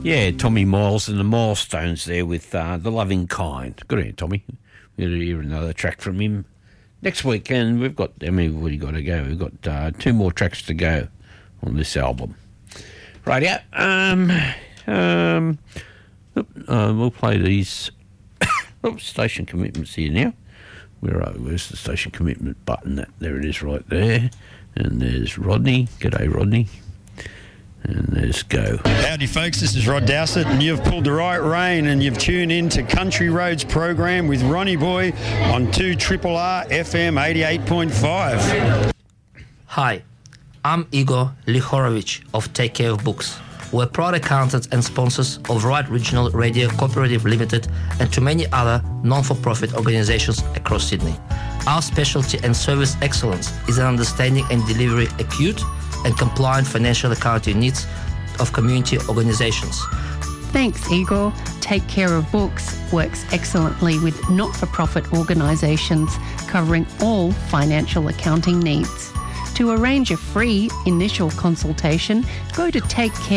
Yeah, Tommy Miles and the Milestones there with The Loving Kind. Good on you, Tommy. We're going to hear another track from him next week, and we've got, what have you got to go? We've got 2 more tracks to go on this album. Right, yeah. We'll play these station commitments here now. Where's the station commitment button? There it is right there. And there's Rodney. G'day, Rodney. And there's go. Howdy, folks. This is Rod Dowsett, and you've pulled the right rein, and you've tuned in to Country Roads program with Ronnie Boy on 2RRR FM 88.5. Hi, I'm Igor Lihorovich of Take Care of Books. We're proud accountants and sponsors of Right Regional Radio Cooperative Limited and to many other non-for-profit organizations across Sydney. Our specialty and service excellence is in understanding and delivering acute and compliant financial accounting needs of community organizations. Thanks, Igor. Take Care of Books works excellently with not-for-profit organisations covering all financial accounting needs. To arrange a free initial consultation, go to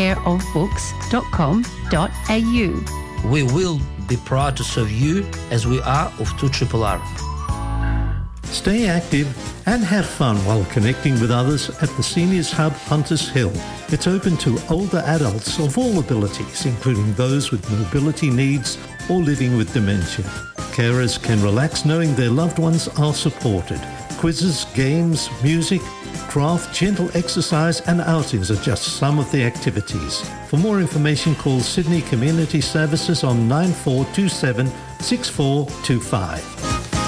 takecareofbooks.com.au. We will be proud to serve you as we are of 2RRR. Stay active and have fun while connecting with others at the Seniors Hub Hunters Hill. It's open to older adults of all abilities, including those with mobility needs or living with dementia. Carers can relax knowing their loved ones are supported. Quizzes, games, music, craft, gentle exercise and outings are just some of the activities. For more information, call Sydney Community Services on 9427 6425.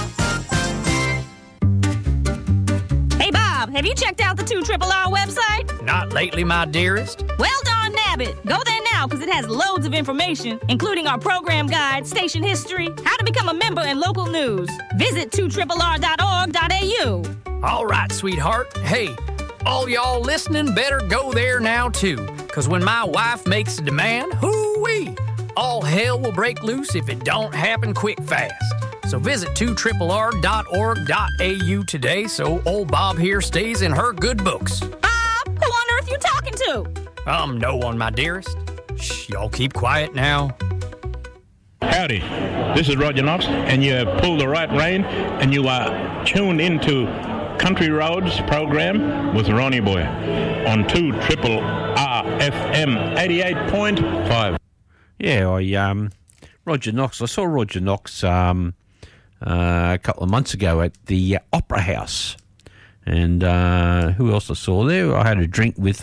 Have you checked out the 2RRR website? Not lately, my dearest. Well, darn nabbit. Go there now because it has loads of information, including our program guide, station history, how to become a member, and local news. Visit 2RRR.org.au. All right, sweetheart. Hey, all y'all listening better go there now, too, because when my wife makes a demand, hoo-wee, all hell will break loose if it don't happen quick fast. So visit 2RRR.org.au today so old Bob here stays in her good books. Bob? Who on earth you talking to? No one, my dearest. Shh, y'all keep quiet now. Howdy, this is Roger Knox, and you pulled the right rein, and you are tuned into Country Roads program with Ronnie Boy on 2RRR FM 88.5. Yeah, Roger Knox. I saw Roger Knox a couple of months ago at the Opera House. And who else I saw there? I had a drink with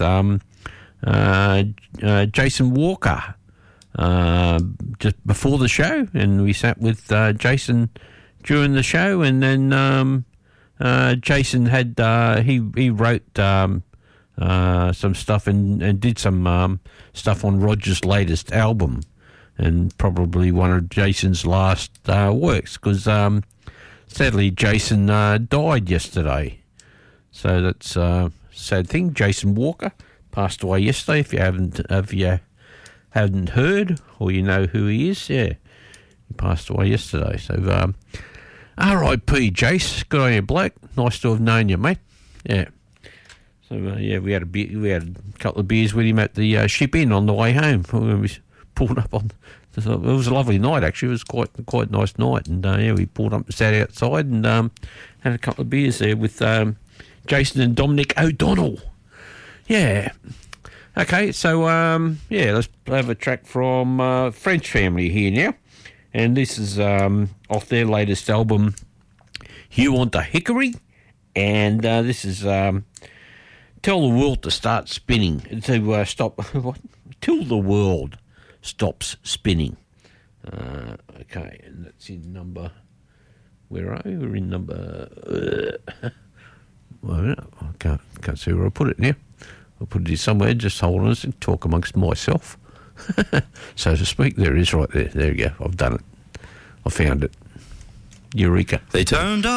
Jason Walker just before the show, and we sat with Jason during the show, and then Jason had he wrote some stuff and did some stuff on Roger's latest album, and probably one of Jason's last works, because sadly Jason died yesterday. So that's a sad thing. Jason Walker passed away yesterday. If you haven't heard, or you know who he is, yeah, he passed away yesterday. So R.I.P. Jace, good on you, bloke. Nice to have known you, mate. Yeah. So we had a couple of beers with him at the Ship Inn on the way home. We pulled up on. It was a lovely night, actually. It was quite a nice night, and we pulled up, sat outside, and had a couple of beers there with Jason and Dominic O'Donnell. Yeah. Okay, so let's have a track from French Family here now, and this is off their latest album, You Want a Hickory, and this is Tell the World to Start Spinning, to stop what? Till the World Stops Spinning. Okay, and that's in number. Where are we? We're in number. Well, I can't see where I put it now. I'll put it here somewhere. Just hold on and talk amongst myself, so to speak. There it is, right there. There you go. I've done it. I found it. Eureka! They turned up